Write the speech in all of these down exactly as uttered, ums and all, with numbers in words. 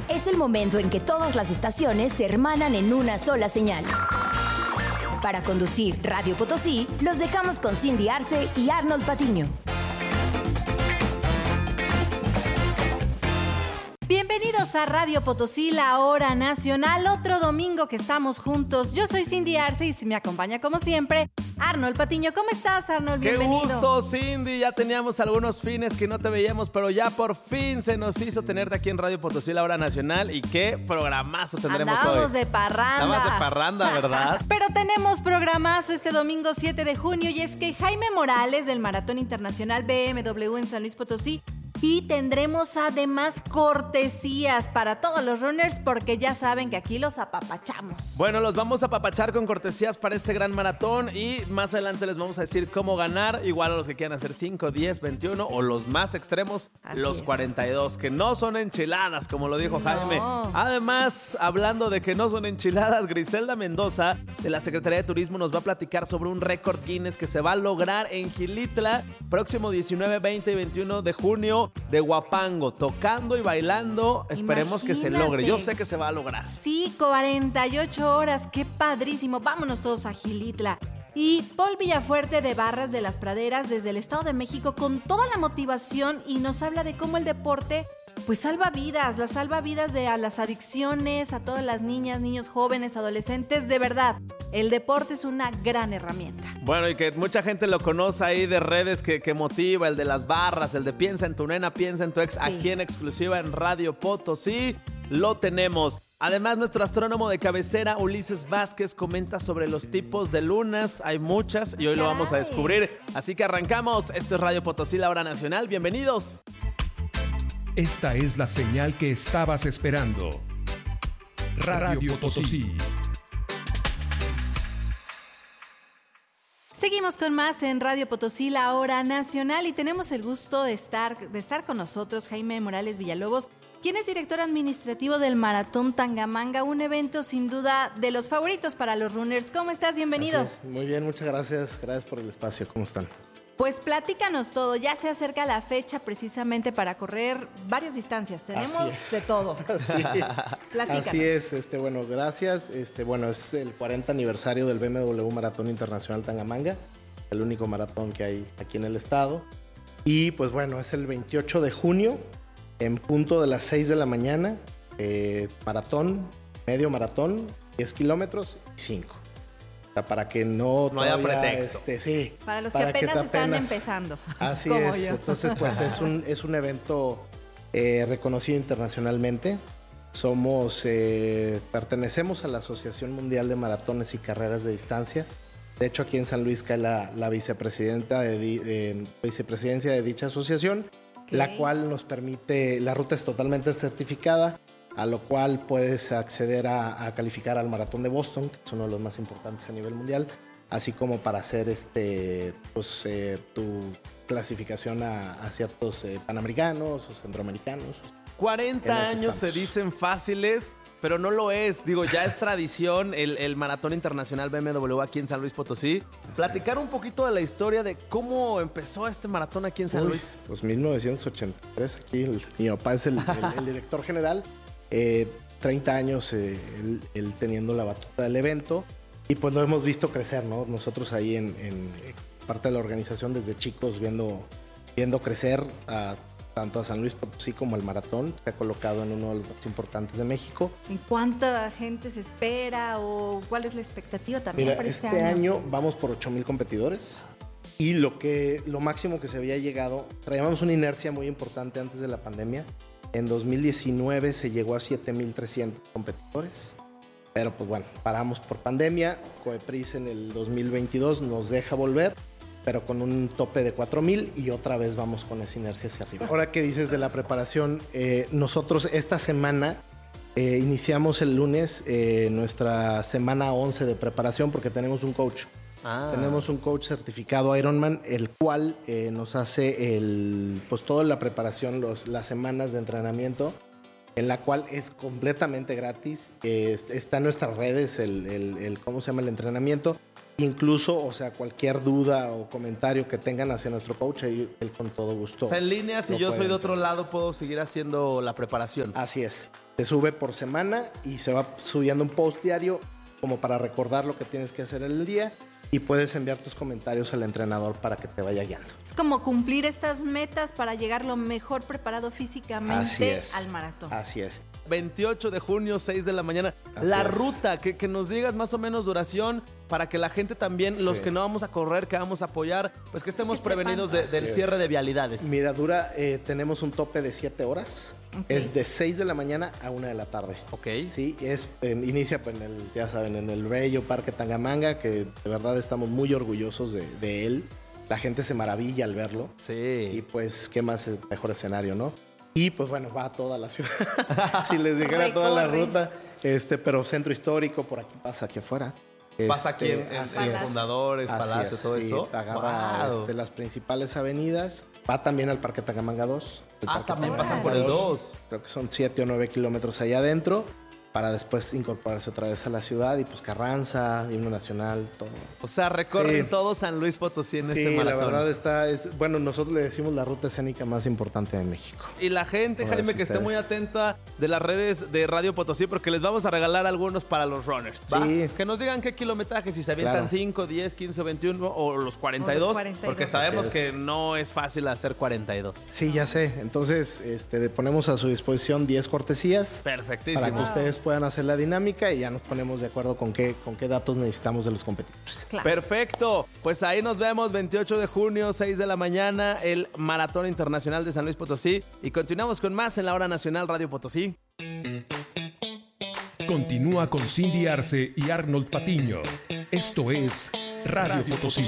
Es el momento en que todas las estaciones se hermanan en una sola señal. Para conducir Radio Potosí, los dejamos con Cindy Arce y Arnold Patiño. Bienvenidos a Radio Potosí, la hora nacional, otro domingo que estamos juntos. Yo soy Cindy Arce y me acompaña como siempre Arnold Patiño. ¿Cómo estás, Arnold? Bienvenido. ¡Qué gusto, Cindy! Ya teníamos algunos fines que no te veíamos, pero ya por fin se nos hizo tenerte aquí en Radio Potosí, la hora nacional. ¿Y qué programazo tendremos Andábamos hoy? Andábamos de parranda. Andábamos de parranda, ¿verdad? Pero tenemos programazo este domingo siete de junio y es que Jaime Morales del Maratón Internacional B M W en San Luis Potosí. Y tendremos además cortesías para todos los runners porque ya saben que aquí los apapachamos. Bueno, los vamos a apapachar con cortesías para este gran maratón y más adelante les vamos a decir cómo ganar. Igual a los que quieran hacer cinco, diez, veintiuno o los más extremos, Así los es. cuarenta y dos, que no son enchiladas, como lo dijo no. Jaime. Además, hablando de que no son enchiladas, Griselda Mendoza de la Secretaría de Turismo nos va a platicar sobre un récord Guinness que se va a lograr en Xilitla próximo diecinueve, veinte y veintiuno de junio. De Huapango, tocando y bailando. Esperemos Imagínate. que se logre. Yo sé que se va a lograr. Sí, cuarenta y ocho horas. Qué padrísimo. Vámonos todos a Xilitla. Y Paul Villafuerte de Barras de las Praderas desde el Estado de México con toda la motivación y nos habla de cómo el deporte pues salva vidas, la salva vidas de a las adicciones, a todas las niñas, niños jóvenes, adolescentes. De verdad, el deporte es una gran herramienta. Bueno, y que mucha gente lo conoce ahí de redes que, que motiva, el de las barras, el de piensa en tu nena, piensa en tu ex, sí. Aquí en exclusiva en Radio Potosí, lo tenemos. Además, nuestro astrónomo de cabecera, Ulises Vázquez, comenta sobre los tipos de lunas. Hay muchas y hoy Caray. lo vamos a descubrir. Así que arrancamos. Esto es Radio Potosí, la hora nacional. Bienvenidos. Esta es la señal que estabas esperando. Radio Potosí. Seguimos con más en Radio Potosí, la hora nacional, y tenemos el gusto de estar, de estar con nosotros Jaime Morales Villalobos, quien es director administrativo del Maratón Tangamanga, un evento sin duda de los favoritos para los runners. ¿Cómo estás? Bienvenido. Así es. Muy bien, muchas gracias. Gracias por el espacio. ¿Cómo están? Pues platícanos todo, ya se acerca la fecha precisamente para correr varias distancias, tenemos de todo. Sí. Platícanos. Así es, este, bueno, gracias. Este, bueno, es el cuarenta aniversario del B M W Maratón Internacional Tangamanga, el único maratón que hay aquí en el estado. Y pues bueno, es el veintiocho de junio, en punto de las seis de la mañana, eh, maratón, medio maratón, diez kilómetros y cinco. Para que no, no haya pretexto. Este, sí, para los para que apenas que están apenas, empezando. Así es. Yo. Entonces, pues es un, es un evento eh, reconocido internacionalmente. Somos, eh, pertenecemos a la Asociación Mundial de Maratones y Carreras de Distancia. De hecho, aquí en San Luis cae la, la vicepresidenta de, de vicepresidencia de dicha asociación, okay. La cual nos permite, la ruta es totalmente certificada, a lo cual puedes acceder a, a calificar al Maratón de Boston, que es uno de los más importantes a nivel mundial, así como para hacer este, pues, eh, tu clasificación a, a ciertos eh, panamericanos o centroamericanos. cuarenta años se dicen fáciles, pero no lo es. Digo, ya es tradición el, el Maratón Internacional B M W aquí en San Luis Potosí. Así Platicar es. un poquito de la historia de cómo empezó este maratón aquí en San Uy, Luis. Pues mil novecientos ochenta y tres, aquí el, mi papá es el, el, el director general. Eh, treinta años eh, él, él teniendo la batuta del evento y pues lo hemos visto crecer, ¿no? Nosotros ahí en, en parte de la organización desde chicos viendo, viendo crecer a, tanto a San Luis Potosí como el maratón. Se ha colocado en uno de los más importantes de México. ¿En cuánta gente se espera o cuál es la expectativa también Mira, para este, este año? año vamos por ocho mil competidores y lo, que, lo máximo que se había llegado, traíamos una inercia muy importante antes de la pandemia. En dos mil diecinueve se llegó a siete mil trescientos competidores, pero pues bueno, paramos por pandemia. Coepris en el dos mil veintidós nos deja volver, pero con un tope de cuatro mil y otra vez vamos con esa inercia hacia arriba. Ahora que dices de la preparación, eh, nosotros esta semana eh, iniciamos el lunes eh, nuestra semana once de preparación porque tenemos un coach. Ah. Tenemos un coach certificado Ironman, el cual eh, nos hace el, pues toda la preparación, los, las semanas de entrenamiento, en la cual es completamente gratis. Eh, está en nuestras redes el, el, el cómo se llama el entrenamiento. Incluso, o sea, cualquier duda o comentario que tengan hacia nuestro coach, él, él con todo gusto. O sea, en línea, si yo soy de otro lado, puedo seguir haciendo la preparación. Así es. Se sube por semana y se va subiendo un post diario como para recordar lo que tienes que hacer en el día. Y puedes enviar tus comentarios al entrenador para que te vaya guiando. Es como cumplir estas metas para llegar lo mejor preparado físicamente al maratón. Así es. veintiocho de junio, seis de la mañana. Así la es. ruta, que, que nos digas más o menos duración para que la gente también, sí. los que no vamos a correr, que vamos a apoyar, pues que estemos que prevenidos de, del es. cierre de vialidades. Mira, dura, eh, tenemos un tope de siete horas. Okay. Es de seis de la mañana a una de la tarde. Ok. Sí, es, eh, inicia pues, en el, ya saben, en el bello Parque Tangamanga, que de verdad estamos muy orgullosos de, de él. La gente se maravilla al verlo. Sí. Y pues, ¿qué más mejor escenario, no? Y pues bueno, va a toda la ciudad. Si les dijera toda la ruta. Este, pero centro histórico, por aquí pasa, aquí afuera. Pasa este, aquí en, en, en Fundadores, Palacio, todo sí, esto. Agarra wow. este, las principales avenidas. Va también al Parque Tangamanga dos. Ah, Parque también Tangamanga pasan por el dos. Creo que son siete o nueve kilómetros allá adentro, para después incorporarse otra vez a la ciudad y pues Carranza, himno nacional, todo. O sea, recorren sí. todo San Luis Potosí en sí, este maratón. Sí, la verdad está, es, bueno, nosotros le decimos la ruta escénica más importante de México. Y la gente, Jaime, que ustedes. esté muy atenta de las redes de Radio Potosí, porque les vamos a regalar algunos para los runners, ¿va? Sí. Que nos digan qué kilometraje, si se avientan cinco, diez, quince, veintiuno o los cuarenta y dos, o los cuarenta y dos. Porque sabemos que no es fácil hacer cuarenta y dos. Sí, ya sé. Entonces, este, ponemos a su disposición diez cortesías. Perfectísimo. Para que wow. ustedes puedan hacer la dinámica y ya nos ponemos de acuerdo con qué, con qué datos necesitamos de los competidores. Claro. Perfecto. Pues ahí nos vemos veintiocho de junio, seis de la mañana, el Maratón Internacional de San Luis Potosí. Y continuamos con más en la Hora Nacional Radio Potosí. Continúa con Cindy Arce y Arnold Patiño. Esto es Radio Potosí.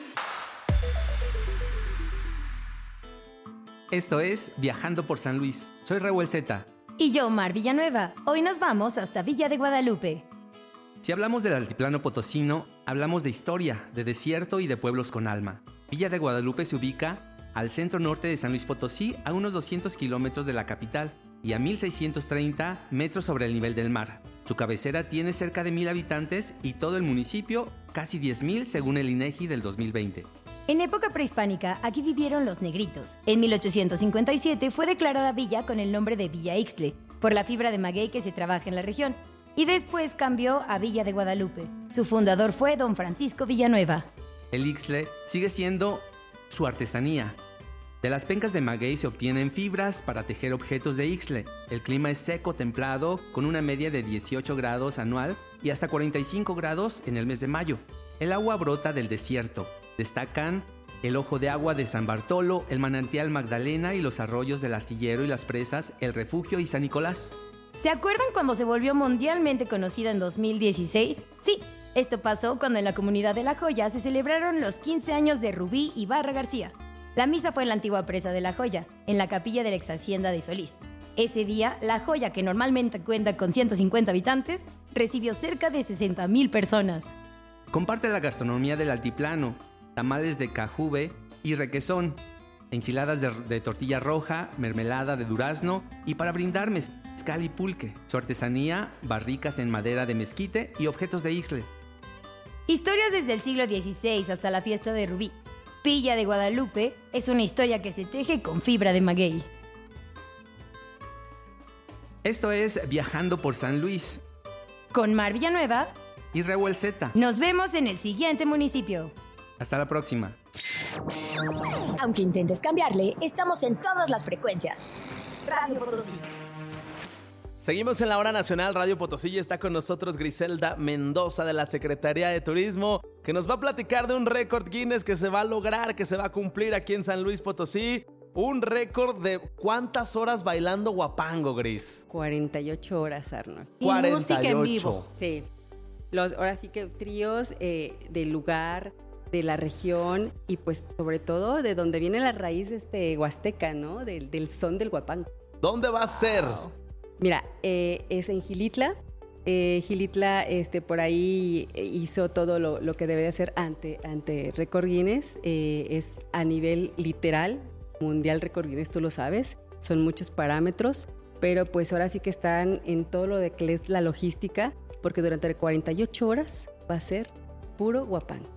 Esto es Viajando por San Luis. Soy Raúl Zeta. Y yo, Mar Villanueva. Hoy nos vamos hasta Villa de Guadalupe. Si hablamos del altiplano potosino, hablamos de historia, de desierto y de pueblos con alma. Villa de Guadalupe se ubica al centro norte de San Luis Potosí, a unos doscientos kilómetros de la capital y a mil seiscientos treinta metros sobre el nivel del mar. Su cabecera tiene cerca de mil habitantes y todo el municipio casi diez mil según el INEGI del dos mil veinte. En época prehispánica, aquí vivieron los negritos. En mil ochocientos cincuenta y siete fue declarada villa con el nombre de Villa Ixtle, por la fibra de maguey que se trabaja en la región, y después cambió a Villa de Guadalupe. Su fundador fue don Francisco Villanueva. El Ixtle sigue siendo su artesanía. De las pencas de maguey se obtienen fibras para tejer objetos de Ixtle. El clima es seco templado, con una media de dieciocho grados anual y hasta cuarenta y cinco grados en el mes de mayo. El agua brota del desierto. Destacan el Ojo de Agua de San Bartolo, el Manantial Magdalena y los arroyos del Astillero y las Presas, El Refugio y San Nicolás. ¿Se acuerdan cuando se volvió mundialmente conocida en dos mil dieciséis? Sí, esto pasó cuando en la comunidad de La Joya se celebraron los quince años de Rubí Ibarra García. La misa fue en la antigua presa de La Joya, en la capilla de la ex hacienda de Solís. Ese día, La Joya, que normalmente cuenta con ciento cincuenta habitantes, recibió cerca de sesenta mil personas. Comparte la gastronomía del altiplano. Tamales de cajube y requesón, enchiladas de, de tortilla roja, mermelada de durazno y para brindar mezcal y pulque. Su artesanía, barricas en madera de mezquite y objetos de Ixtle. Historias desde el siglo dieciséis hasta la fiesta de Rubí. Villa de Guadalupe es una historia que se teje con fibra de maguey. Esto es Viajando por San Luis. Con Mar Villanueva y Raúl Zeta. Nos vemos en el siguiente municipio. Hasta la próxima. Aunque intentes cambiarle, estamos en todas las frecuencias. Radio Potosí. Seguimos en la Hora Nacional Radio Potosí y está con nosotros Griselda Mendoza de la Secretaría de Turismo, que nos va a platicar de un récord Guinness que se va a lograr, que se va a cumplir aquí en San Luis Potosí. Un récord de ¿cuántas horas bailando guapango, Gris? cuarenta y ocho horas, Arnold. Y música en vivo. Sí. Los, ahora sí que tríos eh, del lugar, de la región y pues sobre todo de donde viene la raíz este, huasteca, ¿no? Del, del son del guapango. ¿Dónde va a ser? Wow. Mira, eh, es en Xilitla. Eh, Xilitla este, por ahí hizo todo lo, lo que debe de hacer ante, ante Récord Guinness. Eh, es a nivel literal, mundial Récord Guinness, tú lo sabes. Son muchos parámetros, pero pues ahora sí que están en todo lo de que es la logística, porque durante cuarenta y ocho horas va a ser puro guapango.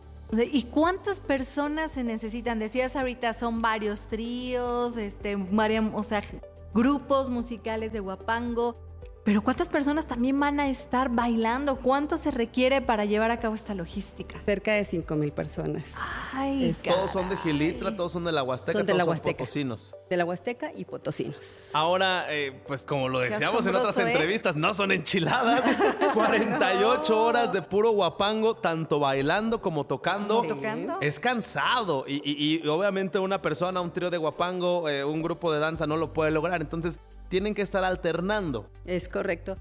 ¿Y cuántas personas se necesitan? Decías ahorita, son varios tríos, este, varios, o sea, grupos musicales de guapango. Pero ¿cuántas personas también van a estar bailando? ¿Cuánto se requiere para llevar a cabo esta logística? Cerca de cinco mil personas. Ay, Es- Todos son de Gilitla, todos son de la Huasteca, Son de todos la son Huasteca. potosinos. De la Huasteca y potosinos. Ahora, eh, pues como lo Qué decíamos en otras asombroso, ¿eh? entrevistas, no son enchiladas. cuarenta y ocho horas de puro guapango, tanto bailando como tocando. Sí. ¿Tocando? Es cansado. Y, y- y obviamente una persona, un trío de guapango, eh, un grupo de danza no lo puede lograr. Entonces tienen que estar alternando. Es correcto.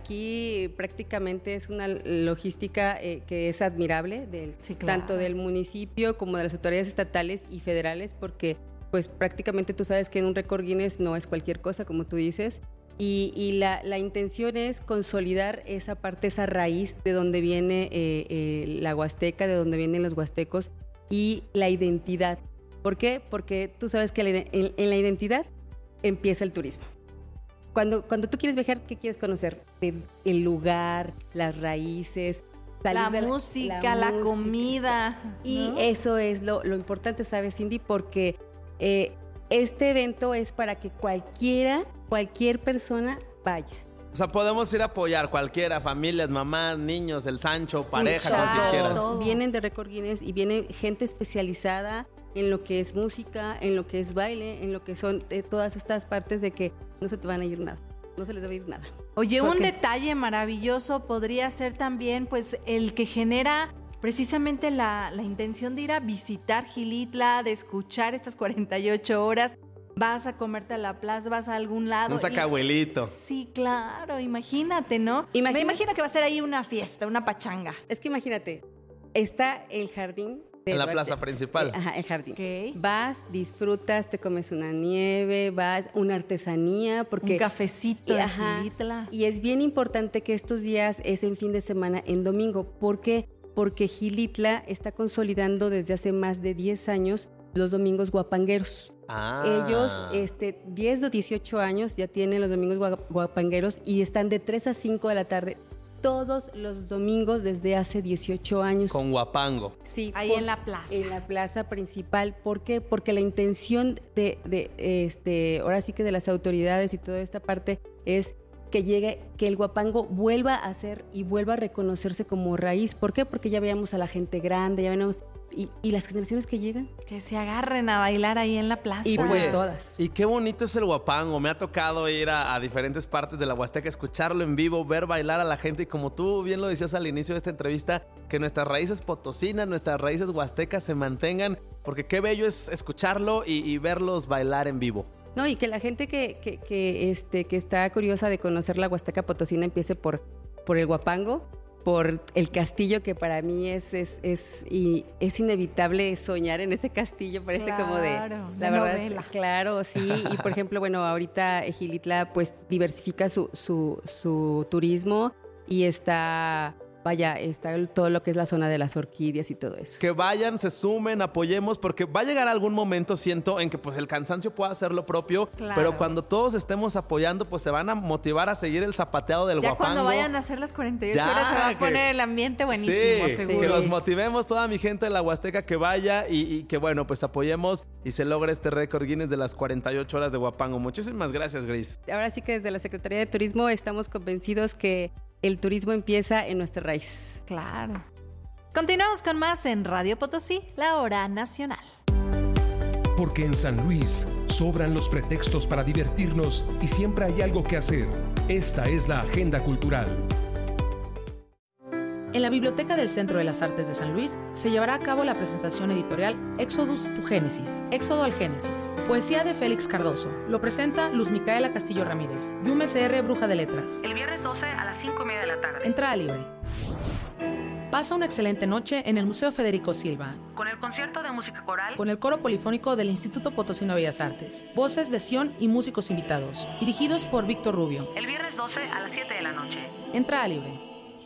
Aquí prácticamente es una logística eh, que es admirable, del, Sí, claro. tanto del municipio como de las autoridades estatales y federales, porque pues prácticamente tú sabes que en un récord Guinness no es cualquier cosa, como tú dices, y, y la, la intención es consolidar esa parte, esa raíz de donde viene eh, eh, la Huasteca, de donde vienen los huastecos, y la identidad. ¿Por qué? Porque tú sabes que la ide- en, en la identidad empieza el turismo. Cuando, cuando tú quieres viajar, ¿qué quieres conocer? El, el lugar, las raíces, salir La de música, la, música. comida. Y ¿no? eso es lo, lo importante, ¿sabes, Cindy? Porque eh, este evento es para que cualquiera, cualquier persona vaya. O sea, podemos ir a apoyar cualquiera, familias, mamás, niños, el Sancho, pareja, Escuchar, cualquier quieras. todo. Vienen de Récord Guinness y viene gente especializada en lo que es música, en lo que es baile, en lo que son eh, todas estas partes de que no se te van a ir nada, no se les va a ir nada. Oye, un Porque- detalle maravilloso podría ser también pues el que genera precisamente la, la intención de ir a visitar Gilitla, de escuchar estas cuarenta y ocho horas. Vas a comerte a la plaza, vas a algún lado. Un y- sacabuelito. Sí, claro, imagínate, ¿no? Imagina- Me imagino que va a ser ahí una fiesta, una pachanga. Es que imagínate, está el jardín. de En la Duarte. plaza principal. Eh, Ajá, el jardín. Ok. Vas, disfrutas, te comes una nieve, vas, una artesanía, porque... Un cafecito de Ajá. Gilitla. Y es bien importante que estos días es en fin de semana, en domingo. ¿Por qué? Porque Gilitla está consolidando desde hace más de diez años los domingos guapangueros. Ah. Ellos, este, diez o dieciocho años ya tienen los domingos gua- guapangueros y están de tres a cinco de la tarde todos los domingos desde hace dieciocho años. Con guapango. Sí, Ahí por- en la plaza. En la plaza principal. ¿Por qué? Porque la intención de, de, este, ahora sí que de las autoridades y toda esta parte es que llegue, que el guapango vuelva a ser y vuelva a reconocerse como raíz. ¿Por qué? Porque ya veíamos a la gente grande, ya veíamos, y, y las generaciones que llegan, Que se agarren a bailar ahí en la plaza. y Oye, pues todas. Y qué bonito es el guapango. Me ha tocado ir a, a diferentes partes de la Huasteca, escucharlo en vivo, ver bailar a la gente. Y como tú bien lo decías al inicio de esta entrevista, que nuestras raíces potosinas, nuestras raíces huastecas se mantengan. Porque qué bello es escucharlo y, y verlos bailar en vivo. No, y que la gente que, que, que, este, que está curiosa de conocer la Huasteca Potosina empiece por, por el guapango, por el castillo, que para mí es, es, es, y es inevitable soñar en ese castillo, parece como de... Claro, La de verdad, novela. claro, sí. Y por ejemplo, bueno, ahorita Gilitla pues diversifica su, su, su turismo y está... Vaya, está el- todo lo que es la zona de las orquídeas y todo eso. Que vayan, se sumen, apoyemos, porque va a llegar algún momento, siento, en que pues el cansancio pueda hacer lo propio, Claro. pero cuando todos estemos apoyando, pues se van a motivar a seguir el zapateado del Ya guapango. cuando vayan a hacer las cuarenta y ocho Ya, horas se va a que- poner el ambiente buenísimo, Sí, seguro. que los motivemos, toda mi gente de la Huasteca que vaya y, y que bueno, pues apoyemos y se logre este récord Guinness de las cuarenta y ocho horas de guapango. Muchísimas gracias, Grace. Ahora sí que desde la Secretaría de Turismo estamos convencidos que el turismo empieza en nuestra raíz. Claro. Continuamos con más en Radio Potosí, la hora nacional. Porque en San Luis sobran los pretextos para divertirnos y siempre hay algo que hacer. Esta es la agenda cultural. En la Biblioteca del Centro de las Artes de San Luis se llevará a cabo la presentación editorial Exodus to Génesis, Éxodo al Génesis, poesía de Félix Cardoso. Lo presenta Luz Micaela Castillo Ramírez, Yume C R, Bruja de Letras. El viernes doce a las cinco y media de la tarde. Entrada libre. Pasa una excelente noche en el Museo Federico Silva, con el concierto de música coral, con el coro polifónico del Instituto Potosino de Bellas Artes, voces de Sion y músicos invitados, dirigidos por Víctor Rubio. El viernes doce a las siete de la noche. Entrada libre.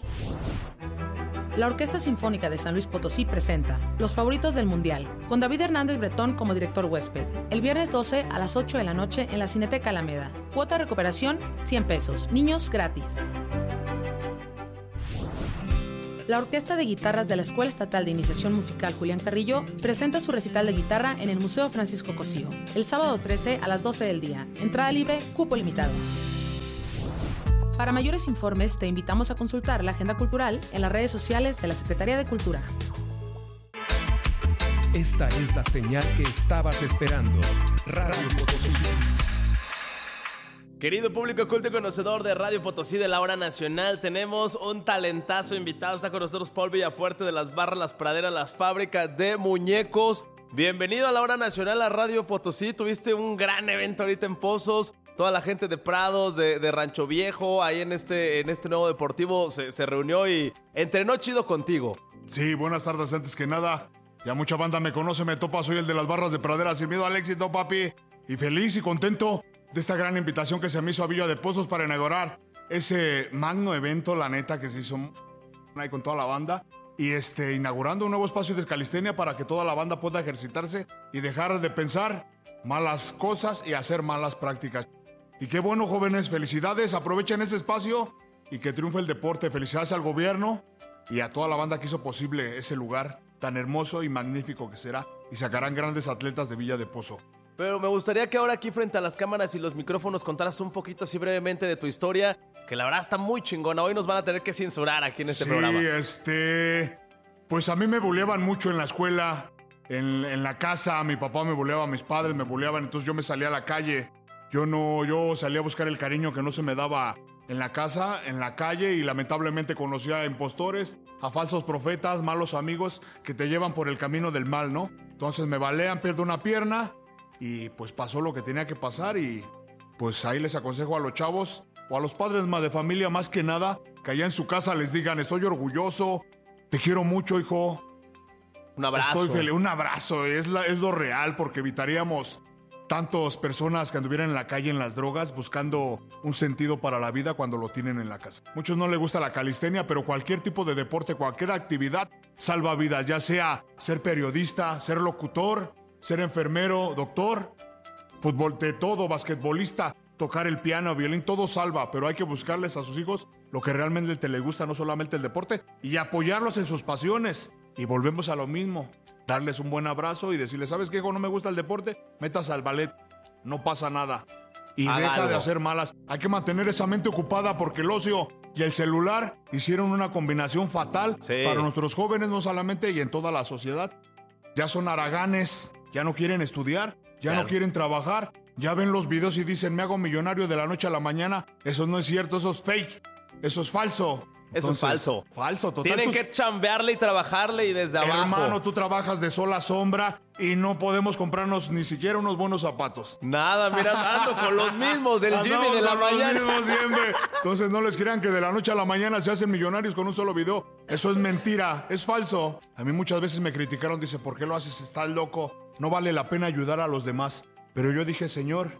La Orquesta Sinfónica de San Luis Potosí presenta Los Favoritos del Mundial, con David Hernández Bretón como director huésped. El viernes doce a las ocho de la noche en la Cineteca Alameda. Cuota de recuperación, cien pesos. Niños gratis. La Orquesta de Guitarras de la Escuela Estatal de Iniciación Musical Julián Carrillo presenta su recital de guitarra en el Museo Francisco Cosío, el sábado trece a las doce del día. Entrada libre, cupo limitado. Para mayores informes, te invitamos a consultar la agenda cultural en las redes sociales de la Secretaría de Cultura. Esta es la señal que estabas esperando. Radio Potosí. Querido público culto y conocedor de Radio Potosí de la Hora Nacional, tenemos un talentazo invitado. Está con nosotros Paul Villafuerte de las Barras Las Praderas, las fábricas de muñecos. Bienvenido a la Hora Nacional, a Radio Potosí. Tuviste un gran evento ahorita en Pozos. Toda la gente de Prados, de, de Rancho Viejo, ahí en este, en este nuevo deportivo se, se reunió y entrenó chido contigo. Sí, buenas tardes. Antes que nada, ya mucha banda me conoce, me topa. Soy el de las Barras de Praderas. Sin miedo al éxito, papi. Y feliz y contento de esta gran invitación que se me hizo a Villa de Pozos para inaugurar ese magno evento, la neta, que se hizo ahí con toda la banda. Y este, inaugurando un nuevo espacio de calistenia para que toda la banda pueda ejercitarse y dejar de pensar malas cosas y hacer malas prácticas. Y qué bueno, jóvenes, felicidades, aprovechen este espacio y que triunfe el deporte. Felicidades al gobierno y a toda la banda que hizo posible ese lugar tan hermoso y magnífico que será. Y sacarán grandes atletas de Villa de Pozo. Pero me gustaría que ahora aquí frente a las cámaras y los micrófonos contaras un poquito así brevemente de tu historia, que la verdad está muy chingona. Hoy nos van a tener que censurar aquí en este sí, programa. Sí, este... Pues a mí me buleaban mucho en la escuela, en, en la casa. Mi papá me buleaba, mis padres me buleaban, entonces yo me salía a la calle. Yo no, yo salía a buscar el cariño que no se me daba en la casa, en la calle, y lamentablemente conocía a impostores, a falsos profetas, malos amigos que te llevan por el camino del mal, ¿no? Entonces me balean, pierdo una pierna. Y pues pasó lo que tenía que pasar y pues ahí les aconsejo a los chavos o a los padres más de familia más que nada que allá en su casa les digan: estoy orgulloso, te quiero mucho, hijo. Un abrazo. Estoy feliz. Un abrazo, es, la, es lo real, porque evitaríamos tantas personas que anduvieran en la calle en las drogas buscando un sentido para la vida cuando lo tienen en la casa. Muchos no les gusta la calistenia, pero cualquier tipo de deporte, cualquier actividad salva vidas, ya sea ser periodista, ser locutor, ser enfermero, doctor, fútbol, de todo, basquetbolista, tocar el piano, violín, todo salva, pero hay que buscarles a sus hijos lo que realmente te les gusta, no solamente el deporte, y apoyarlos en sus pasiones. Y volvemos a lo mismo, darles un buen abrazo y decirles: ¿sabes qué, hijo? No me gusta el deporte, métase al ballet, no pasa nada. Y Haga deja algo. de hacer malas. Hay que mantener esa mente ocupada porque el ocio y el celular hicieron una combinación fatal Sí. para nuestros jóvenes, no solamente, y en toda la sociedad. Ya son haraganes. Ya no quieren estudiar, ya Claro. no quieren trabajar, ya ven los videos y dicen: me hago millonario de la noche a la mañana. Eso no es cierto, eso es fake, eso es falso. Eso Entonces, es falso. Falso, total. Tienen Tus- que chambearle y trabajarle y desde abajo. Hermano, tú trabajas de sol a sombra y no podemos comprarnos ni siquiera unos buenos zapatos. Nada, mira, ando con los mismos del Jimmy Andamos de la con los mañana. mismos siempre. Entonces no les crean que de la noche a la mañana se hacen millonarios con un solo video. Eso es mentira, es falso. A mí muchas veces me criticaron, dice: ¿por qué lo haces? Estás loco. No vale la pena ayudar a los demás. Pero yo dije: Señor,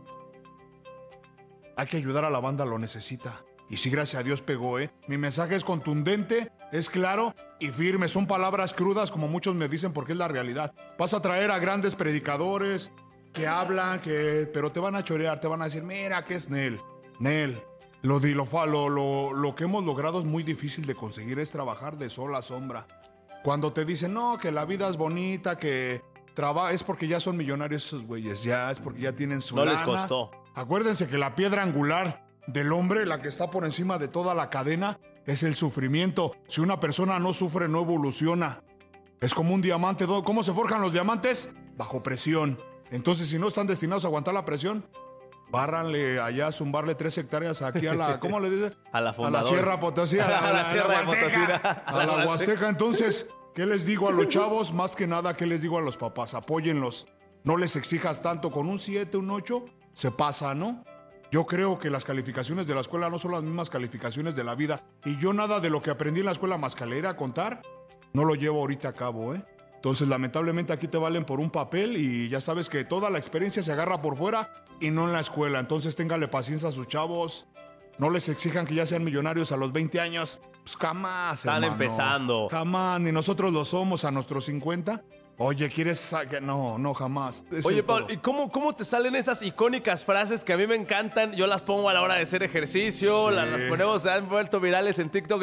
hay que ayudar a la banda, lo necesita. Y sí, gracias a Dios pegó, ¿eh? Mi mensaje es contundente, es claro y firme. Son palabras crudas, como muchos me dicen, porque es la realidad. Vas a traer a grandes predicadores que hablan, que pero te van a chorear, te van a decir: mira, ¿qué es Nel? Nel. Lo, di- lo, fa- lo, lo, lo que hemos logrado es muy difícil de conseguir, es trabajar de sol a sombra. Cuando te dicen: no, que la vida es bonita, que trabaja, es porque ya son millonarios esos güeyes, ya es porque ya tienen su No les lana. costó. Acuérdense que la piedra angular del hombre, la que está por encima de toda la cadena, es el sufrimiento. Si una persona no sufre, no evoluciona. Es como un diamante. ¿Cómo se forjan los diamantes? Bajo presión. Entonces, si no están destinados a aguantar la presión, bárranle allá, zumbarle tres hectáreas aquí a la... ¿Cómo le dice? A la A la fundadores. Sierra Potosí. A la Sierra de Huasteca. Potosí. A la Huasteca. Entonces, ¿qué les digo a los chavos? Más que nada, ¿qué les digo a los papás? Apóyenlos. No les exijas tanto. Con un siete, un ocho, se pasa, ¿no? Yo creo que las calificaciones de la escuela no son las mismas calificaciones de la vida. Y yo nada de lo que aprendí en la escuela más que leer a contar, no lo llevo ahorita a cabo, ¿eh? Entonces, lamentablemente, aquí te valen por un papel y ya sabes que toda la experiencia se agarra por fuera y no en la escuela. Entonces, téngale paciencia a sus chavos. No les exijan que ya sean millonarios a los veinte años. Pues jamás, Están hermano. empezando. Jamás, ni nosotros lo somos a nuestros cincuenta. Oye, ¿quieres...? sa- que- No, no, jamás. Es Oye, el Paul, todo. ¿y cómo, cómo te salen esas icónicas frases que a mí me encantan? Yo las pongo a la hora de hacer ejercicio, Sí. las, las ponemos, se han vuelto virales en TikTok, el de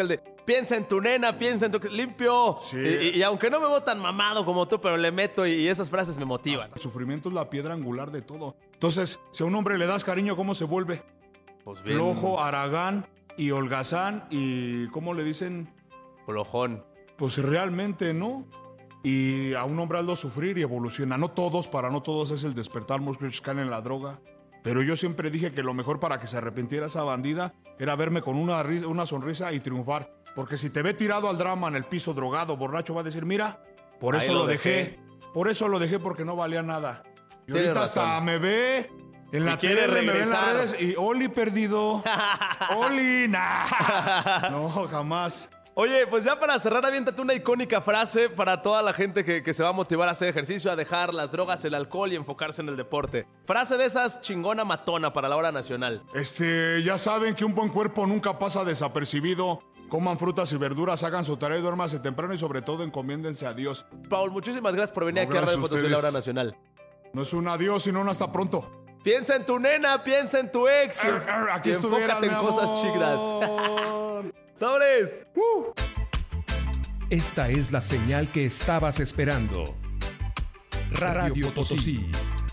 piensa en tu nena, piensa en tu... ¡Limpio! Sí. Y, y aunque no me veo tan mamado como tú, pero le meto y, y esas frases me motivan. Hasta el sufrimiento es la piedra angular de todo. Entonces, si a un hombre le das cariño, ¿cómo se vuelve? Pues bien. Flojo, haragán y holgazán y... ¿cómo le dicen? Flojón. Pues realmente, ¿no? Y a un hombre hazlo sufrir y evoluciona. No todos, para no todos es el despertar, muchos caen en la droga. Pero yo siempre dije que lo mejor para que se arrepintiera esa bandida era verme con una, risa, una sonrisa y triunfar. Porque si te ve tirado al drama en el piso, drogado, borracho, va a decir, mira, por eso lo, lo dejé. dejé. Por eso lo dejé, porque no valía nada. Y Tienes ahorita razón. hasta me ve en la tele, me ve en las redes y Oli perdido. Oli, nah. No, jamás. Oye, pues ya para cerrar, aviéntate una icónica frase para toda la gente que, que se va a motivar a hacer ejercicio, a dejar las drogas, el alcohol y enfocarse en el deporte. Frase de esas chingona matona para la hora nacional. Este, ya saben que un buen cuerpo nunca pasa desapercibido. Coman frutas y verduras, hagan su tarea y duérmase temprano y sobre todo encomiéndense a Dios. Paul, muchísimas gracias por venir No, aquí a Radio gracias a Potosí, la hora ustedes. nacional. No es un adiós, sino un hasta pronto. Piensa en tu nena, piensa en tu ex. Er, er, aquí y estuvieras, enfócate en mi cosas amor. chidas. ¡Sobres! Uh. Esta es la señal que estabas esperando. Radio Potosí.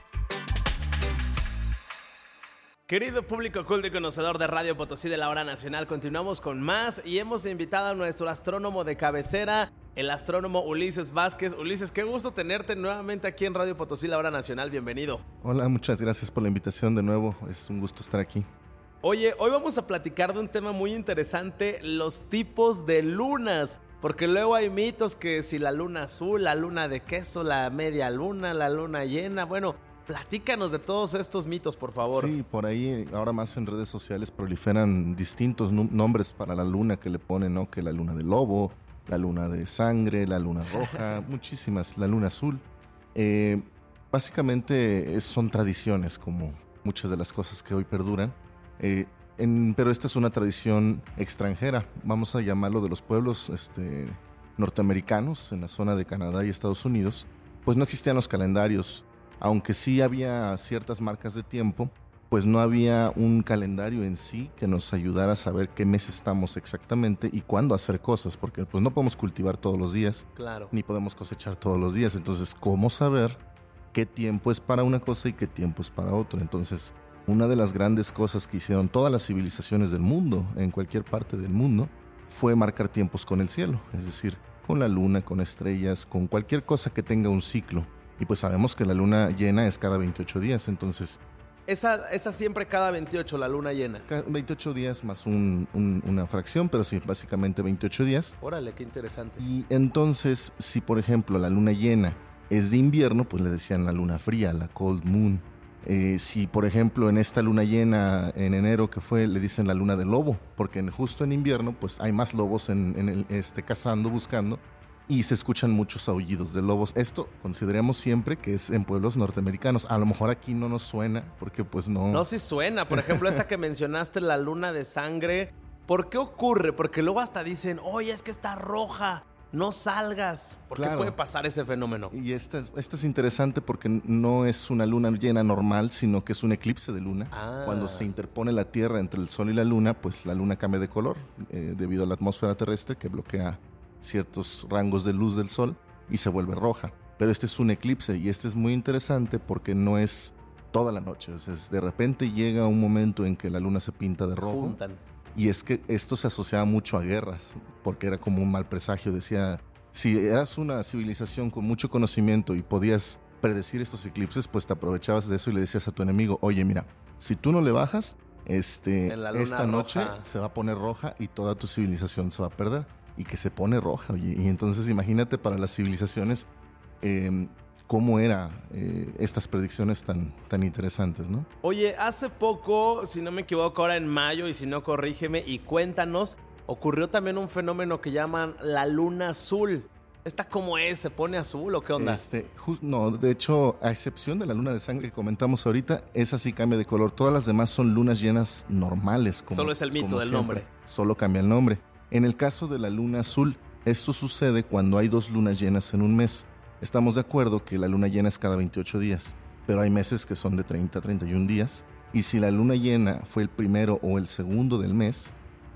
Querido público culto y conocedor de Radio Potosí de la hora nacional, continuamos con más y hemos invitado a nuestro astrónomo de cabecera, el astrónomo Ulises Vázquez. Ulises, qué gusto tenerte nuevamente aquí en Radio Potosí, la hora nacional. Bienvenido. Hola, muchas gracias por la invitación de nuevo. Es un gusto estar aquí. Oye, hoy vamos a platicar de un tema muy interesante, los tipos de lunas. Porque luego hay mitos que si la luna azul, la luna de queso, la media luna, la luna llena. Bueno, platícanos de todos estos mitos, por favor. Sí, por ahí ahora más en redes sociales proliferan distintos nu- nombres para la luna que le ponen, ¿no? Que la luna de lobo, la luna de sangre, la luna roja, muchísimas, la luna azul. Eh, básicamente es- son tradiciones como muchas de las cosas que hoy perduran. Eh, En, pero esta es una tradición extranjera, vamos a llamarlo de los pueblos este, norteamericanos en la zona de Canadá y Estados Unidos, pues no existían los calendarios, aunque sí había ciertas marcas de tiempo, pues no había un calendario en sí que nos ayudara a saber qué mes estamos exactamente y cuándo hacer cosas, porque pues no podemos cultivar todos los días, Claro. ni podemos cosechar todos los días, entonces ¿cómo saber qué tiempo es para una cosa y qué tiempo es para otra? Entonces, una de las grandes cosas que hicieron todas las civilizaciones del mundo, en cualquier parte del mundo, fue marcar tiempos con el cielo, es decir, con la luna, con estrellas, con cualquier cosa que tenga un ciclo. Y pues sabemos que la luna llena es cada veintiocho días, entonces Esa, esa siempre cada veintiocho, la luna llena. ca- veintiocho días más un- un- una fracción, pero sí, básicamente veintiocho días. Órale, qué interesante. Y entonces, si por ejemplo la luna llena es de invierno, pues le decían la luna fría, la cold moon. Eh, si por ejemplo en esta luna llena en enero que fue, le dicen la luna de lobo, porque en- justo en invierno pues hay más lobos en, en el, este, cazando, buscando, y se escuchan muchos aullidos de lobos. Esto consideremos siempre que es en pueblos norteamericanos. A lo mejor aquí no nos suena, porque pues no... No, sí suena. Por ejemplo, esta que mencionaste, la luna de sangre. ¿Por qué ocurre? Porque luego hasta dicen, oye, es que está roja, no salgas. ¿Por Claro. qué puede pasar ese fenómeno? Y esta es, esta es interesante porque no es una luna llena normal, sino que es un eclipse de luna. Ah. Cuando se interpone la Tierra entre el Sol y la Luna, pues la Luna cambia de color eh, debido a la atmósfera terrestre que bloquea ciertos rangos de luz del Sol y se vuelve roja. Pero este es un eclipse y este es muy interesante porque no es toda la noche. O sea, es- de repente llega un momento en que la Luna se pinta de rojo. Juntan. Y es que esto se asociaba mucho a guerras, porque era como un mal presagio. Decía, si eras una civilización con mucho conocimiento y podías predecir estos eclipses, pues te aprovechabas de eso y le decías a tu enemigo, oye, mira, si tú no le bajas, este, En la luna esta noche roja. se va a poner roja y toda tu civilización se va a perder. Y que se pone roja, oye. Y entonces imagínate para las civilizaciones eh, cómo eran eh, estas predicciones tan, tan interesantes, ¿no? Oye, hace poco, si no me equivoco, ahora en mayo, y si no, corrígeme y cuéntanos, ocurrió también un fenómeno que llaman la luna azul. ¿Esta cómo es? ¿Se pone azul o qué onda? Este, jus- no, de hecho, a excepción de la luna de sangre que comentamos ahorita, esa sí cambia de color. Todas las demás son lunas llenas normales. Como, Solo es el mito como del siempre. nombre. Solo cambia el nombre. En el caso de la luna azul, esto sucede cuando hay dos lunas llenas en un mes. Estamos de acuerdo que la luna llena es cada veintiocho días, pero hay meses que son de treinta a treinta y un días. Y si la luna llena fue el primero o el segundo del mes,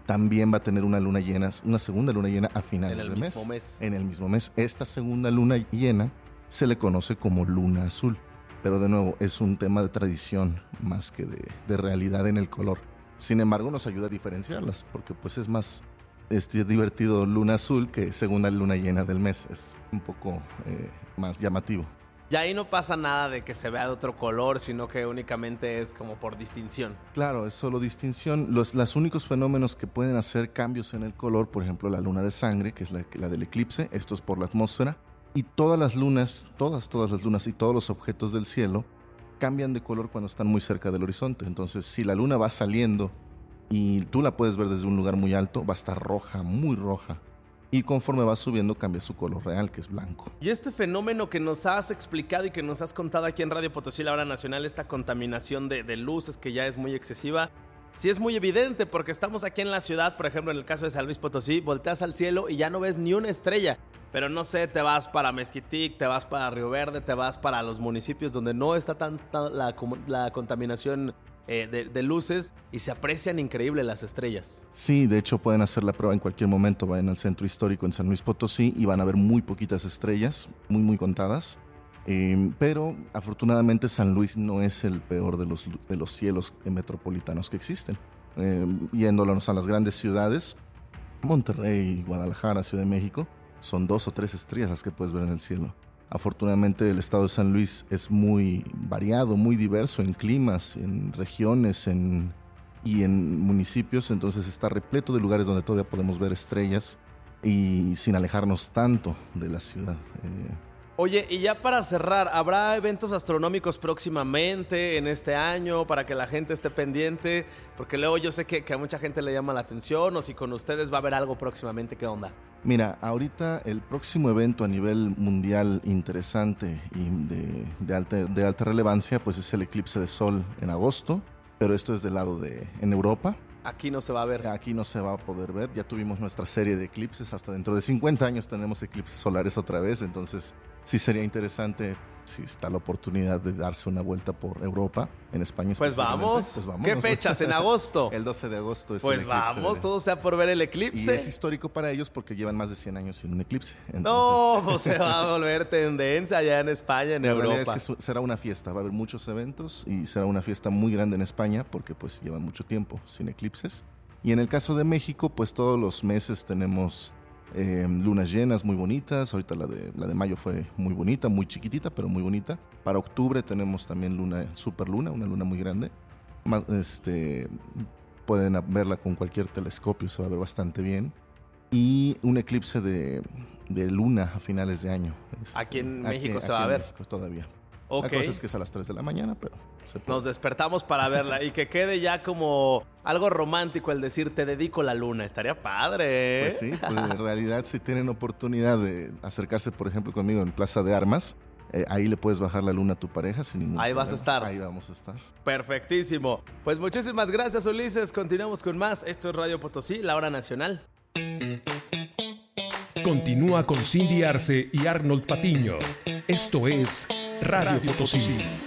también va a tener una luna llena, una segunda luna llena a finales en el de mismo mes. mes. En el mismo mes. Esta segunda luna llena se le conoce como luna azul. Pero de nuevo, es un tema de tradición más que de, de realidad en el color. Sin embargo, nos ayuda a diferenciarlas, porque pues es más este, divertido luna azul que segunda luna llena del mes. Es un poco eh, más llamativo. Y ahí no pasa nada de que se vea de otro color, sino que únicamente es como por distinción. Claro, es solo distinción. Los, los únicos fenómenos que pueden hacer cambios en el color, por ejemplo, la luna de sangre, que es la, la del eclipse, esto es por la atmósfera, y todas las lunas, todas, todas las lunas y todos los objetos del cielo cambian de color cuando están muy cerca del horizonte. Entonces, si la luna va saliendo y tú la puedes ver desde un lugar muy alto, va a estar roja, muy roja. Y conforme va subiendo, cambia su color real, que es blanco. Y este fenómeno que nos has explicado y que nos has contado aquí en Radio Potosí, la Hora Nacional, esta contaminación de, de luces que ya es muy excesiva, sí es muy evidente porque estamos aquí en la ciudad, por ejemplo, en el caso de San Luis Potosí, volteas al cielo y ya no ves ni una estrella. Pero no sé, te vas para Mezquitic, te vas para Río Verde, te vas para los municipios donde no está tanta la, la contaminación eh, de, de luces y se aprecian increíble las estrellas. Sí, de hecho pueden hacer la prueba en cualquier momento. Vayan al centro histórico en San Luis Potosí y van a ver muy poquitas estrellas, muy muy contadas. Eh, pero afortunadamente San Luis no es el peor de los, de los cielos metropolitanos que existen. Eh, yéndonos a las grandes ciudades, Monterrey, Guadalajara, Ciudad de México, son dos o tres estrellas las que puedes ver en el cielo. Afortunadamente el estado de San Luis es muy variado, muy diverso en climas, en regiones en, y en municipios, entonces está repleto de lugares donde todavía podemos ver estrellas y sin alejarnos tanto de la ciudad. Eh, Oye, y ya para cerrar, ¿habrá eventos astronómicos próximamente en este año para que la gente esté pendiente? Porque luego yo sé que, que a mucha gente le llama la atención, o si con ustedes va a haber algo próximamente, ¿qué onda? Mira, ahorita el próximo evento a nivel mundial interesante y de, de, alta, de alta relevancia, pues es el eclipse de sol en agosto, pero esto es del lado de en Europa. Aquí no se va a ver. Aquí no se va a poder ver. Ya tuvimos nuestra serie de eclipses. Hasta dentro de cincuenta años tenemos eclipses solares otra vez. Entonces sí sería interesante, si está la oportunidad de darse una vuelta por Europa, en España. Pues vamos. Pues vamos. ¿Qué fechas? ¿En agosto? El doce de agosto es pues el eclipse. Pues vamos, de... todo sea por ver el eclipse. Y es histórico para ellos porque llevan más de cien años sin un eclipse. Entonces... No, pues se va a volver tendencia allá en España, en la Europa. La realidad es que será una fiesta, va a haber muchos eventos y será una fiesta muy grande en España porque pues llevan mucho tiempo sin eclipses. Y en el caso de México, pues todos los meses tenemos eh, lunas llenas muy bonitas. Ahorita la de, la de mayo fue muy bonita, muy chiquitita, pero muy bonita. Para octubre tenemos también luna, super luna, una luna muy grande. Más, este, pueden verla con cualquier telescopio, se va a ver bastante bien. Y un eclipse de, de luna a finales de año. Este, aquí en México aquí, se va a ver. México todavía. Okay. La cosa es que es a las tres de la mañana, pero se puede. Nos despertamos para verla y que quede ya como algo romántico el decir te dedico la luna. Estaría padre, ¿eh? Pues sí, pues en realidad si tienen oportunidad de acercarse, por ejemplo, conmigo en Plaza de Armas, eh, ahí le puedes bajar la luna a tu pareja sin ningún Ahí problema. vas a estar. Ahí vamos a estar. Perfectísimo. Pues muchísimas gracias, Ulises. Continuamos con más. Esto es Radio Potosí, la Hora Nacional. Continúa con Cindy Arce y Arnold Patiño. Esto es Radio, Radio Potosí.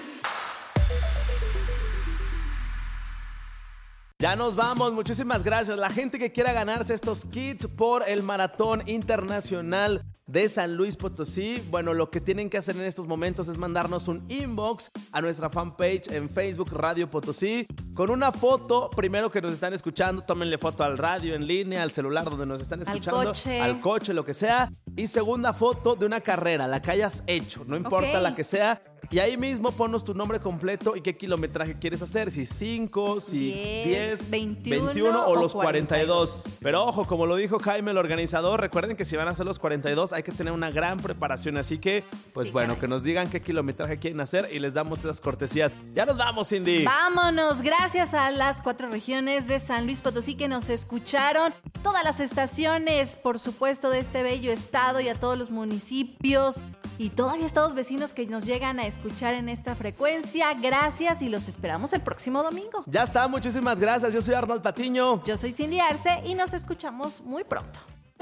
Ya nos vamos, muchísimas gracias. La gente que quiera ganarse estos kits por el Maratón Internacional de San Luis Potosí, bueno, lo que tienen que hacer en estos momentos es mandarnos un inbox a nuestra fanpage en Facebook Radio Potosí con una foto, primero que nos están escuchando, tómenle foto al radio en línea, al celular donde nos están escuchando, al coche, al coche, lo que sea, y segunda foto de una carrera, la que hayas hecho, no importa okay. la que sea. Y ahí mismo ponnos tu nombre completo y qué kilometraje quieres hacer, si cinco, si diez, veintiuno o los cuarenta y dos. Pero ojo, como lo dijo Jaime, el organizador, recuerden que si van a hacer los cuarenta y dos hay que tener una gran preparación. Así que, pues sí, bueno, caray. que nos digan qué kilometraje quieren hacer y les damos esas cortesías. Ya nos vamos, Cindy. Vámonos, gracias a las cuatro regiones de San Luis Potosí que nos escucharon, todas las estaciones, por supuesto, de este bello estado y a todos los municipios y todavía estados vecinos que nos llegan a escuchar en esta frecuencia. Gracias y los esperamos el próximo domingo. Ya está, muchísimas gracias. Yo soy Arnold Patiño. Yo soy Cindy Arce y nos escuchamos muy pronto.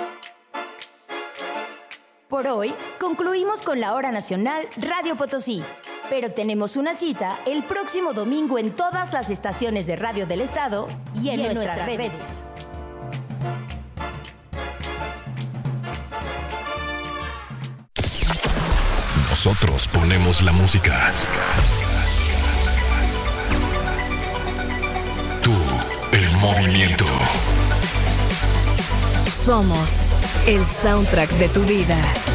Por hoy concluimos con la Hora Nacional Radio Potosí. Pero tenemos una cita el próximo domingo en todas las estaciones de radio del estado y en, y en nuestras, nuestras redes. redes. Nosotros ponemos la música. Tú, el movimiento. Somos el soundtrack de tu vida.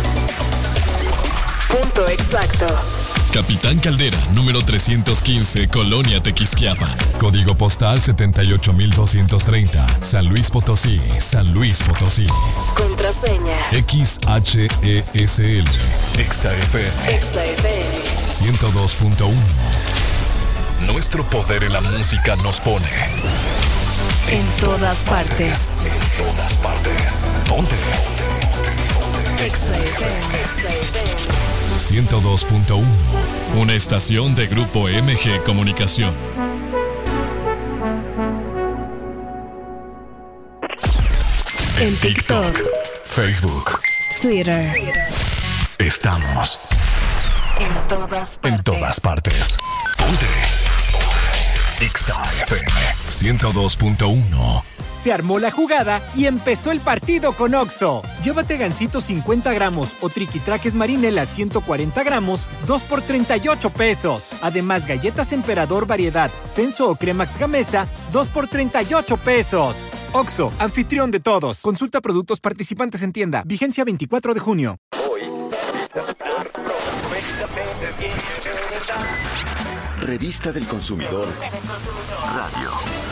Punto exacto. Capitán Caldera, número trescientos quince, Colonia Tequisquiapan. Código postal setenta y ocho mil doscientos treinta. San Luis Potosí, San Luis Potosí. Contraseña. X H E S L. Exa F M. Exa F M. ciento dos punto uno. Nuestro poder en la música nos pone en todas partes. En todas partes. Ponte. Exa F M. Exa F M. ciento dos punto uno. Una estación de Grupo M G Comunicación. En TikTok, Facebook, Twitter. Estamos en todas partes. En todas partes. Ponte. Exa F M ciento dos punto uno. Se armó la jugada y empezó el partido con Oxxo. Llévate gansito cincuenta gramos o triquitraques marinela ciento cuarenta gramos, dos por treinta y ocho pesos. Además, galletas Emperador variedad, Senso o Cremax Gamesa, dos por treinta y ocho pesos. Oxxo, anfitrión de todos. Consulta productos participantes en tienda. Vigencia veinticuatro de junio. Revista del Consumidor Radio.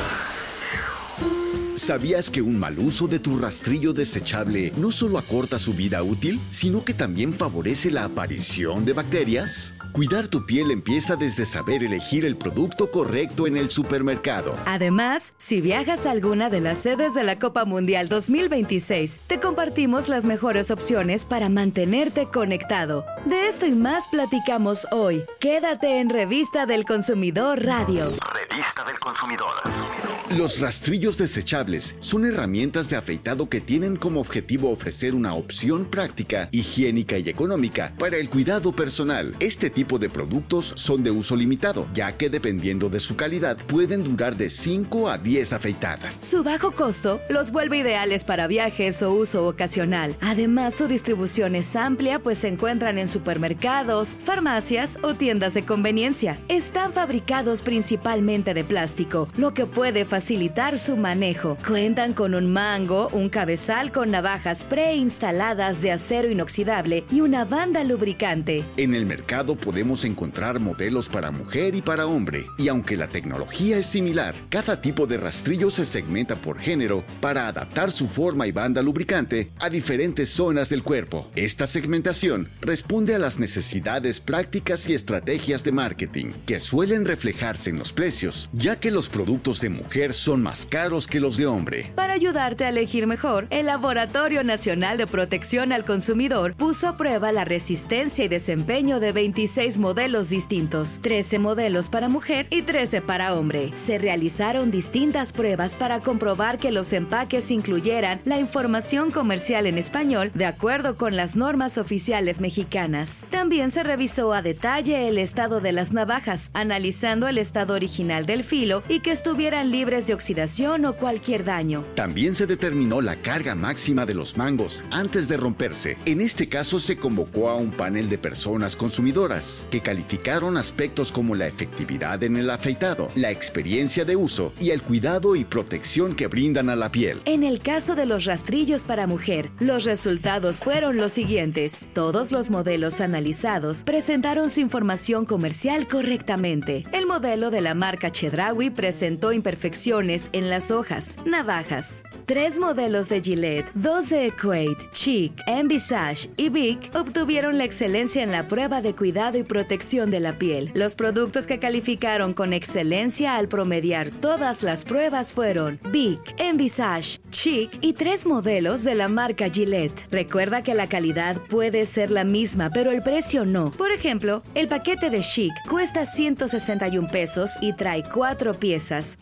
¿Sabías que un mal uso de tu rastrillo desechable no solo acorta su vida útil, sino que también favorece la aparición de bacterias? Cuidar tu piel empieza desde saber elegir el producto correcto en el supermercado. Además, si viajas a alguna de las sedes de la Copa Mundial dos mil veintiséis, te compartimos las mejores opciones para mantenerte conectado. De esto y más platicamos hoy. Quédate en Revista del Consumidor Radio. Revista del Consumidor. Los rastrillos desechables son herramientas de afeitado que tienen como objetivo ofrecer una opción práctica, higiénica y económica para el cuidado personal. Este tipo de productos son de uso limitado, ya que dependiendo de su calidad pueden durar de cinco a diez afeitadas. Su bajo costo los vuelve ideales para viajes o uso ocasional. Además, su distribución es amplia, pues se encuentran en supermercados, farmacias o tiendas de conveniencia. Están fabricados principalmente de plástico, lo que puede facilitar su manejo. Cuentan con un mango, un cabezal con navajas preinstaladas de acero inoxidable y una banda lubricante. En el mercado podemos encontrar modelos para mujer y para hombre, y aunque la tecnología es similar, cada tipo de rastrillo se segmenta por género para adaptar su forma y banda lubricante a diferentes zonas del cuerpo. Esta segmentación responde a las necesidades prácticas y estrategias de marketing, que suelen reflejarse en los precios, ya que los productos de mujer son más caros que los de hombre. Para ayudarte a elegir mejor, el Laboratorio Nacional de Protección al Consumidor puso a prueba la resistencia y desempeño de veintiséis modelos distintos, trece modelos para mujer y trece para hombre. Se realizaron distintas pruebas para comprobar que los empaques incluyeran la información comercial en español de acuerdo con las normas oficiales mexicanas. También se revisó a detalle el estado de las navajas, analizando el estado original del filo y que estuvieran libres de oxidación o cualquier daño. También se determinó la carga máxima de los mangos antes de romperse. En este caso se convocó a un panel de personas consumidoras que calificaron aspectos como la efectividad en el afeitado, la experiencia de uso y el cuidado y protección que brindan a la piel. En el caso de los rastrillos para mujer, los resultados fueron los siguientes. Todos los modelos analizados presentaron su información comercial correctamente. El modelo de la marca Chedraui presentó imperfecciones en las hojas, navajas. Tres modelos de Gillette, dos de Equate, Chic, Envisage y Vic obtuvieron la excelencia en la prueba de cuidado y protección de la piel. Los productos que calificaron con excelencia al promediar todas las pruebas fueron Vic, Envisage, Chic y tres modelos de la marca Gillette. Recuerda que la calidad puede ser la misma, pero el precio no. Por ejemplo, el paquete de Chic cuesta ciento sesenta y un pesos y trae cuatro piezas. Estaría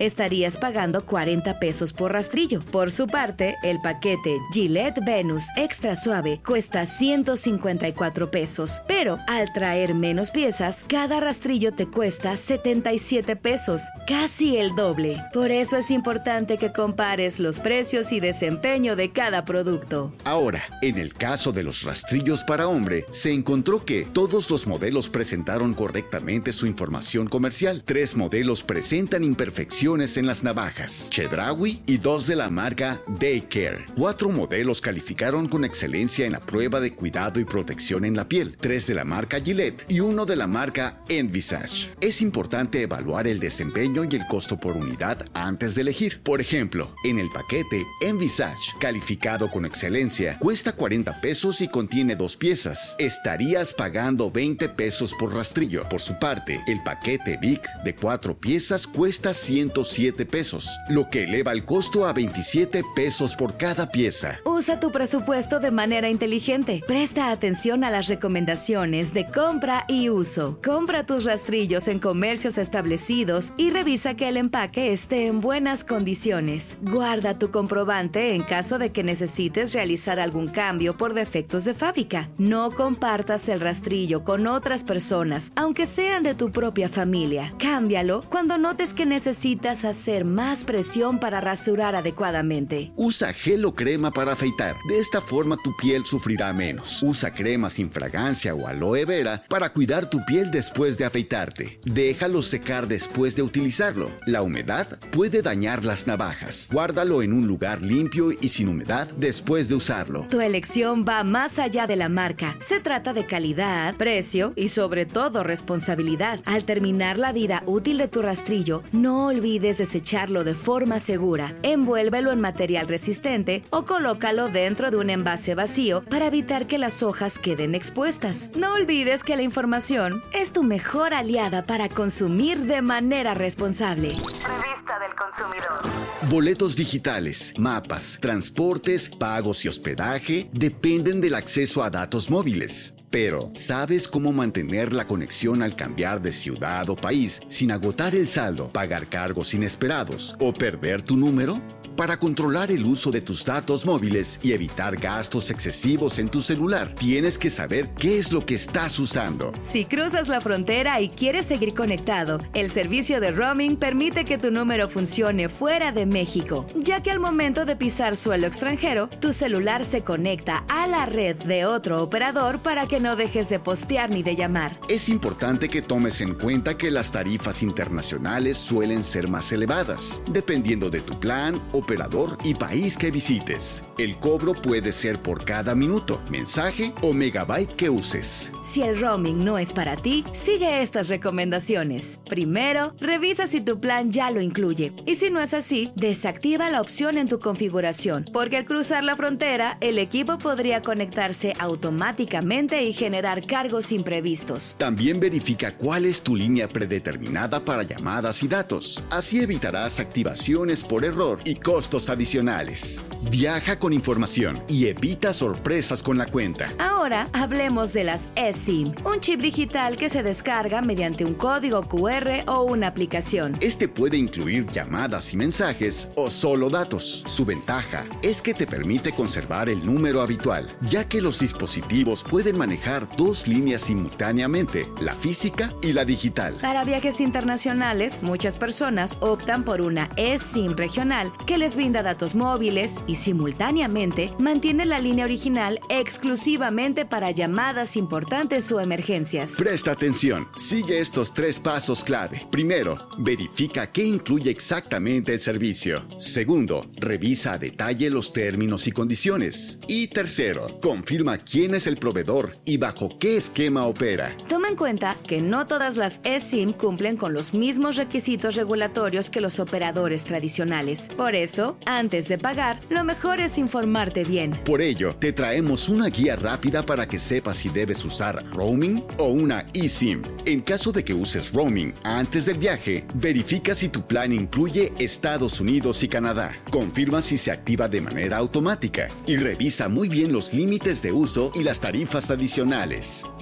estarías pagando cuarenta pesos por rastrillo. Por su parte, el paquete Gillette Venus Extra Suave cuesta ciento cincuenta y cuatro pesos, pero al traer menos piezas, cada rastrillo te cuesta setenta y siete pesos, casi el doble. Por eso es importante que compares los precios y desempeño de cada producto. Ahora, en el caso de los rastrillos para hombre, se encontró que todos los modelos presentaron correctamente su información comercial. Tres modelos presentan imperfecciones en las navajas, Chedraui, y dos de la marca Daycare. Cuatro modelos calificaron con excelencia en la prueba de cuidado y protección en la piel, tres de la marca Gillette y uno de la marca Envisage. Es importante evaluar el desempeño y el costo por unidad antes de elegir. Por ejemplo, en el paquete Envisage, calificado con excelencia, cuesta cuarenta pesos y contiene dos piezas. Estarías pagando veinte pesos por rastrillo. Por su parte, el paquete Vic de cuatro piezas cuesta ciento siete pesos, lo que eleva el costo a veintisiete pesos por cada pieza. Usa tu presupuesto de manera inteligente. Presta atención a las recomendaciones de compra y uso. Compra tus rastrillos en comercios establecidos y revisa que el empaque esté en buenas condiciones. Guarda tu comprobante en caso de que necesites realizar algún cambio por defectos de fábrica. No compartas el rastrillo con otras personas, aunque sean de tu propia familia. Cámbialo cuando notes que necesitas hacer más presión para rasurar adecuadamente. Usa gel o crema para afeitar. De esta forma tu piel sufrirá menos. Usa crema sin fragancia o aloe vera para cuidar tu piel después de afeitarte. Déjalo secar después de utilizarlo. La humedad puede dañar las navajas. Guárdalo en un lugar limpio y sin humedad después de usarlo. Tu elección va más allá de la marca. Se trata de calidad, precio y sobre todo responsabilidad. Al terminar la vida útil de tu rastrillo, no olvides desecharlo de forma segura. Envuélvelo en material resistente o colócalo dentro de un envase vacío para evitar que las hojas queden expuestas. No olvides que la información es tu mejor aliada para consumir de manera responsable. Revista del consumidor. Boletos digitales, mapas, transportes, pagos y hospedaje dependen del acceso a datos móviles. Pero, ¿sabes cómo mantener la conexión al cambiar de ciudad o país sin agotar el saldo, pagar cargos inesperados o perder tu número? Para controlar el uso de tus datos móviles y evitar gastos excesivos en tu celular, tienes que saber qué es lo que estás usando. Si cruzas la frontera y quieres seguir conectado, el servicio de roaming permite que tu número funcione fuera de México, ya que al momento de pisar suelo extranjero, tu celular se conecta a la red de otro operador para que no dejes de postear ni de llamar. Es importante que tomes en cuenta que las tarifas internacionales suelen ser más elevadas, dependiendo de tu plan, operador y país que visites. El cobro puede ser por cada minuto, mensaje o megabyte que uses. Si el roaming no es para ti, sigue estas recomendaciones. Primero, revisa si tu plan ya lo incluye. Y si no es así, desactiva la opción en tu configuración, porque al cruzar la frontera, el equipo podría conectarse automáticamente y generar cargos imprevistos. También verifica cuál es tu línea predeterminada para llamadas y datos. Así evitarás activaciones por error y costos adicionales. Viaja con información y evita sorpresas con la cuenta. Ahora hablemos de las eSIM, un chip digital que se descarga mediante un código cu erre o una aplicación. Este puede incluir llamadas y mensajes o solo datos. Su ventaja es que te permite conservar el número habitual, ya que los dispositivos pueden manejar dos líneas simultáneamente, la física y la digital. Para viajes internacionales, muchas personas optan por una eSIM regional que les brinda datos móviles y simultáneamente mantiene la línea original exclusivamente para llamadas importantes o emergencias. Presta atención, sigue estos tres pasos clave. Primero, verifica qué incluye exactamente el servicio. Segundo, revisa a detalle los términos y condiciones. Y tercero, confirma quién es el proveedor y bajo qué esquema opera. Toma en cuenta que no todas las eSIM cumplen con los mismos requisitos regulatorios que los operadores tradicionales. Por eso, antes de pagar, lo mejor es informarte bien. Por ello, te traemos una guía rápida para que sepas si debes usar roaming o una eSIM. En caso de que uses roaming antes del viaje, verifica si tu plan incluye Estados Unidos y Canadá. Confirma si se activa de manera automática y revisa muy bien los límites de uso y las tarifas adicionales.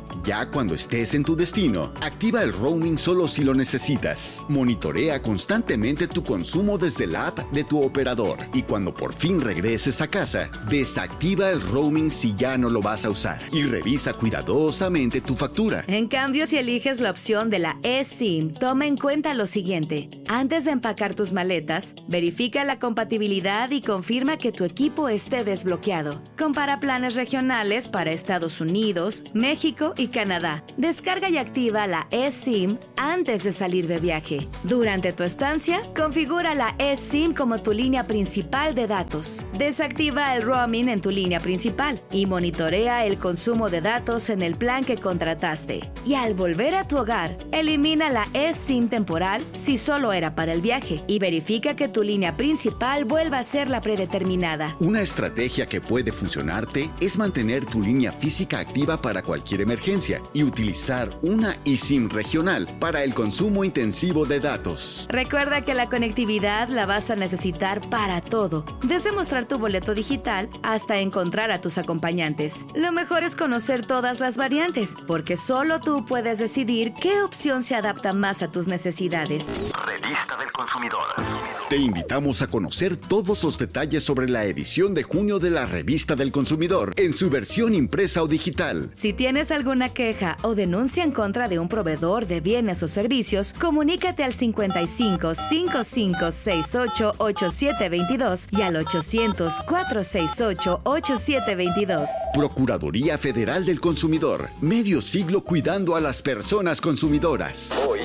Ya cuando estés en tu destino, activa el roaming solo si lo necesitas. Monitorea constantemente tu consumo desde la app de tu operador. Y cuando por fin regreses a casa, desactiva el roaming si ya no lo vas a usar. Y revisa cuidadosamente tu factura. En cambio, si eliges la opción de la eSIM, toma en cuenta lo siguiente. Antes de empacar tus maletas, verifica la compatibilidad y confirma que tu equipo esté desbloqueado. Compara planes regionales para Estados Unidos, México y Canadá. Descarga y activa la eSIM antes de salir de viaje. Durante tu estancia, configura la eSIM como tu línea principal de datos. Desactiva el roaming en tu línea principal y monitorea el consumo de datos en el plan que contrataste. Y al volver a tu hogar, elimina la eSIM temporal si solo era para el viaje y verifica que tu línea principal vuelva a ser la predeterminada. Una estrategia que puede funcionarte es mantener tu línea física activa para cualquier emergencia y utilizar una eSIM regional para el consumo intensivo de datos. Recuerda que la conectividad la vas a necesitar para todo, desde mostrar tu boleto digital hasta encontrar a tus acompañantes. Lo mejor es conocer todas las variantes, porque solo tú puedes decidir qué opción se adapta más a tus necesidades. Revista del Consumidor. Te invitamos a conocer todos los detalles sobre la edición de junio de la Revista del Consumidor en su versión impresa o digital. Si tienes alguna queja o denuncia en contra de un proveedor de bienes o servicios, comunícate al cincuenta y cinco, cincuenta y cinco, sesenta y ocho, ochenta y siete veintidós y al ochocientos, cuatrocientos sesenta y ocho, ochenta y siete veintidós. Procuraduría Federal del Consumidor. Medio siglo cuidando a las personas consumidoras. Hoy.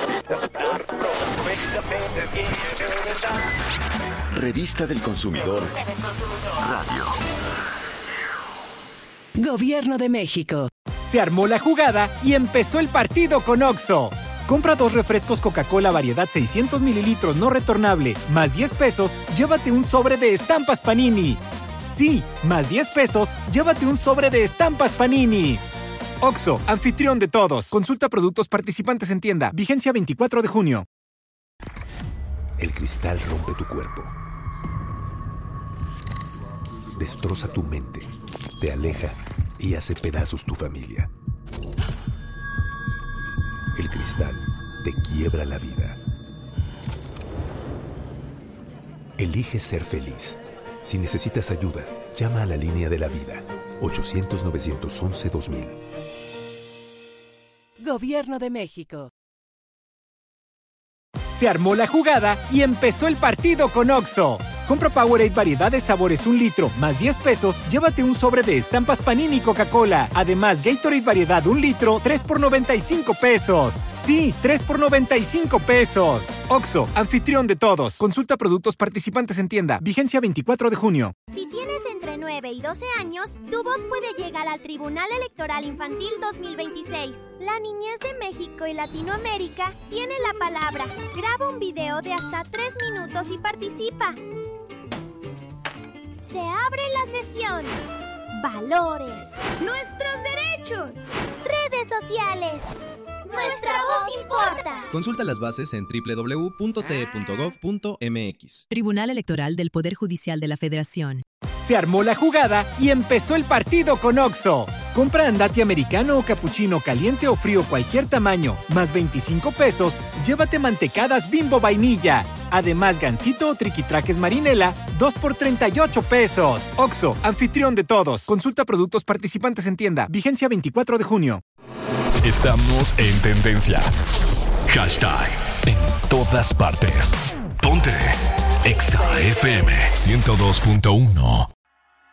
Revista del Consumidor. Radio. Gobierno de México. Se armó la jugada y empezó el partido con Oxxo. Compra dos refrescos Coca-Cola variedad seiscientos mililitros no retornable, más diez pesos, llévate un sobre de estampas Panini. Sí, más diez pesos, llévate un sobre de estampas Panini. Oxxo, anfitrión de todos. Consulta productos participantes en tienda. Vigencia veinticuatro de junio. El cristal rompe tu cuerpo. Destroza tu mente. Te aleja y hace pedazos tu familia. El cristal te quiebra la vida. Elige ser feliz. Si necesitas ayuda, llama a la línea de la vida. ochocientos, novecientos once, dos mil. Gobierno de México. Se armó la jugada y empezó el partido con Oxxo. Compra Powerade variedad de sabores un litro, más diez pesos, llévate un sobre de estampas Panini Coca-Cola. Además, Gatorade variedad un litro, tres por noventa y cinco pesos. Sí, tres por noventa y cinco pesos. Oxxo, anfitrión de todos. Consulta productos participantes en tienda. Vigencia veinticuatro de junio. Si tienes entre nueve y doce años, tu voz puede llegar al Tribunal Electoral Infantil dos mil veintiséis. La niñez de México y Latinoamérica tiene la palabra. Graba un video de hasta tres minutos y participa. Se abre la sesión. Valores. Nuestros derechos. Redes sociales. Nuestra voz importa. Consulta las bases en doble u doble u doble u punto t e punto gov punto m x. Tribunal Electoral del Poder Judicial de la Federación. Se armó la jugada y empezó el partido con Oxxo. Compra andati americano o capuchino caliente o frío cualquier tamaño, más veinticinco pesos, llévate mantecadas Bimbo vainilla. Además, gansito o triquitraques marinela, dos por treinta y ocho pesos. Oxxo, anfitrión de todos. Consulta productos participantes en tienda. Vigencia veinticuatro de junio. Estamos en tendencia. Hashtag en todas partes. Ponte Exa F M ciento dos punto uno.